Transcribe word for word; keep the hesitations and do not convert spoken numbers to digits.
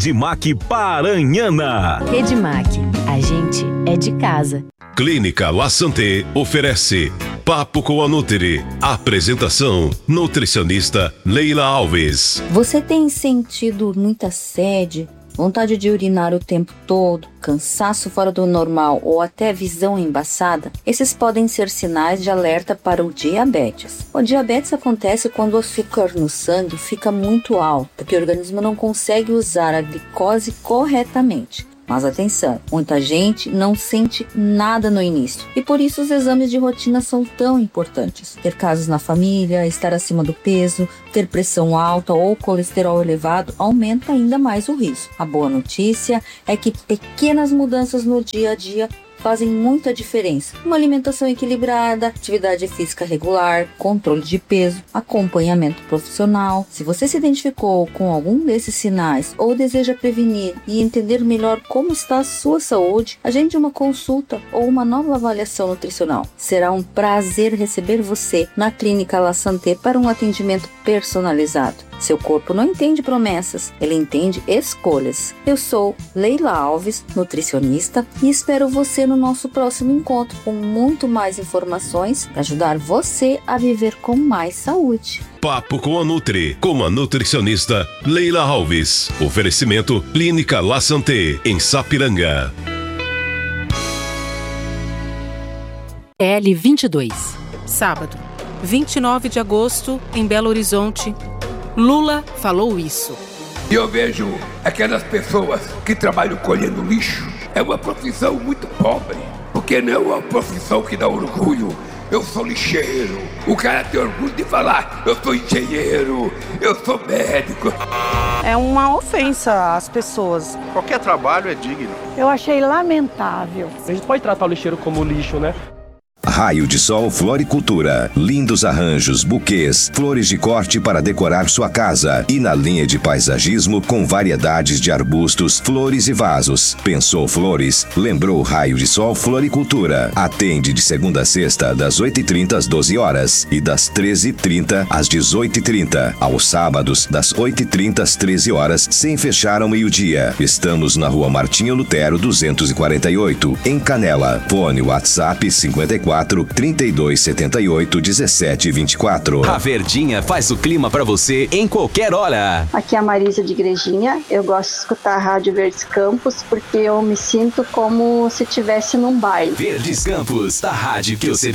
Redmac Paranhana. Redmac, a gente é de casa. Clínica La Santé oferece Papo com a Nutri. Apresentação, nutricionista Leila Alves. Você tem sentido muita sede, vontade de urinar o tempo todo, cansaço fora do normal ou até visão embaçada? Esses podem ser sinais de alerta para o diabetes. O diabetes acontece quando o açúcar no sangue fica muito alto, porque o organismo não consegue usar a glicose corretamente. Mas atenção, muita gente não sente nada no início e por isso os exames de rotina são tão importantes. Ter casos na família, estar acima do peso, ter pressão alta ou colesterol elevado aumenta ainda mais o risco. A boa notícia é que pequenas mudanças no dia a dia fazem muita diferença. Uma alimentação equilibrada, atividade física regular, controle de peso, acompanhamento profissional. Se você se identificou com algum desses sinais ou deseja prevenir e entender melhor como está a sua saúde, agende uma consulta ou uma nova avaliação nutricional. Será um prazer receber você na Clínica La Santé para um atendimento personalizado. Seu corpo não entende promessas, ele entende escolhas. Eu sou Leila Alves, nutricionista, e espero você no nosso próximo encontro com muito mais informações para ajudar você a viver com mais saúde. Papo com a Nutri, com a nutricionista Leila Alves. Oferecimento Clínica La Santé, em Sapiranga. L vinte e dois, sábado, vinte e nove de agosto, em Belo Horizonte. Lula falou isso. E eu vejo aquelas pessoas que trabalham colhendo lixo. É uma profissão muito pobre, porque não é uma profissão que dá orgulho. Eu sou lixeiro. O cara tem orgulho de falar, eu sou engenheiro, eu sou médico. É uma ofensa às pessoas. Qualquer trabalho é digno. Eu achei lamentável. A gente pode tratar o lixeiro como lixo, né? Raio de Sol Floricultura. Lindos arranjos, buquês, flores de corte para decorar sua casa. E na linha de paisagismo com variedades de arbustos, flores e vasos. Pensou flores? Lembrou Raio de Sol Floricultura. Atende de segunda a sexta, das oito e trinta às doze horas e das treze e trinta às dezoito e trinta. Aos sábados, das oito e trinta às treze horas, sem fechar ao meio-dia. Estamos na Rua Martinho Lutero, duzentos e quarenta e oito, em Canela. Fone WhatsApp cinquenta e quatro, trinta e dois, setenta e oito, dezessete, vinte e quatro. A Verdinha faz o clima pra você em qualquer hora. Aqui é a Marisa de Igrejinha. Eu gosto de escutar a Rádio Verdes Campos porque eu me sinto como se estivesse num baile. Verdes Campos, da rádio que você